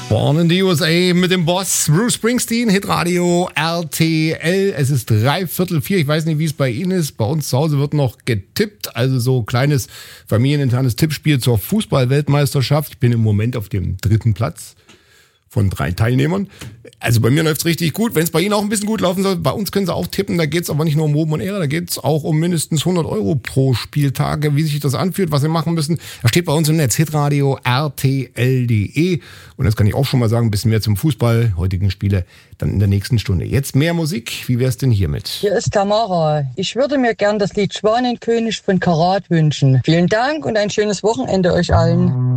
Born in the USA mit dem Boss Bruce Springsteen, Hitradio RTL. Es ist 3:45. Ich weiß nicht, wie es bei Ihnen ist. Bei uns zu Hause wird noch getippt. Also so kleines familieninternes Tippspiel zur Fußball-Weltmeisterschaft. Ich bin im Moment auf dem 3. Platz von 3 Teilnehmern. Also bei mir läuft es richtig gut. Wenn es bei Ihnen auch ein bisschen gut laufen soll, bei uns können Sie auch tippen. Da geht es aber nicht nur um Oben und Ehre, da geht es auch um mindestens 100 Euro pro Spieltag. Wie sich das anfühlt, was Sie machen müssen, da steht bei uns im Netz hitradio rtl.de. Und das kann ich auch schon mal sagen, ein bisschen mehr zum Fußball, heutigen Spiele, dann in der nächsten Stunde. Jetzt mehr Musik. Wie wär's denn hiermit? Hier ist Tamara. Ich würde mir gern das Lied Schwanenkönig von Karat wünschen. Vielen Dank und ein schönes Wochenende euch allen.